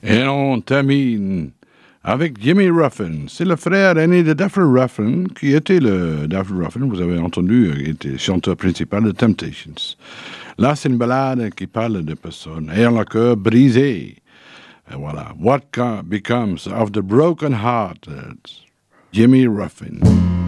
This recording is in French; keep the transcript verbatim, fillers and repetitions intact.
Et on termine avec Jimmy Ruffin. C'est le frère aîné de Daffy Ruffin, qui était le Daffy Ruffin, vous avez entendu, était chanteur principal de Temptations. Là, c'est une ballade qui parle de personnes ayant le cœur brisé. Et voilà. What becomes of the broken hearted? Jimmy Ruffin.